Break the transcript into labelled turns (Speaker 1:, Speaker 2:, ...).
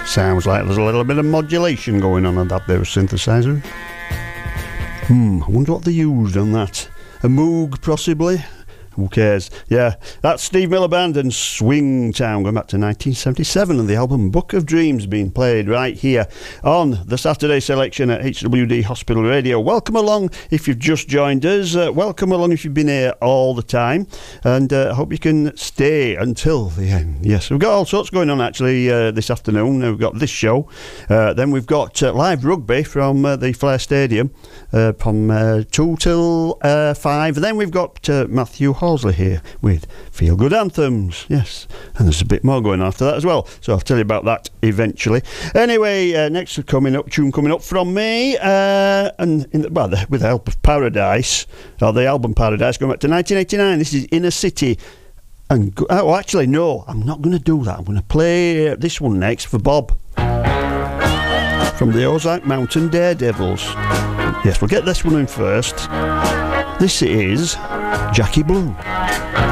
Speaker 1: Sounds like there's a little bit of modulation going on that there synthesizer. I wonder what they used on that. A Moog, possibly? Who cares? Yeah, that's Steve Miller Band and Swing Town, going back to 1977, and the album Book of Dreams being played right here on the Saturday Selection at HWD Hospital Radio. Welcome along if you've just joined us. Welcome along if you've been here all the time, and I hope you can stay until the end. Yes, we've got all sorts going on actually this afternoon. We've got this show, then we've got live rugby from the Flair Stadium from 2 till 5, and then we've got Matthew Horsley here with Feel Good Anthems. Yes, and there's a bit more going on after that as well, so I'll tell you about that eventually. Anyway, next tune coming up from me, and with the help of Paradise, or the album Paradise, going back to 1989. This is Inner City. And actually, no, I'm not going to do that. I'm going to play this one next for Bob from the Ozark Mountain Daredevils. Yes, we'll get this one in first. This is Jackie Blue.